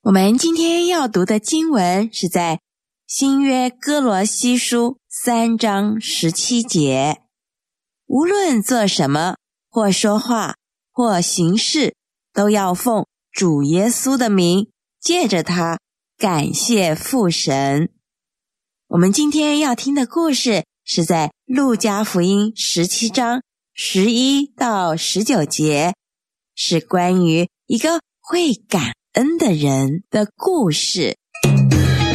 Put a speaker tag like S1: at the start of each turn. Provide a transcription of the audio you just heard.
S1: 我们今天要读的经文是在新约哥罗西书3章17节。无论做什么，或说话，或行事，都要奉主耶稣的名，借着他感谢父神。我们今天要听的故事是在路加福音17章11到19节，是关于一个会感恩的人的故事。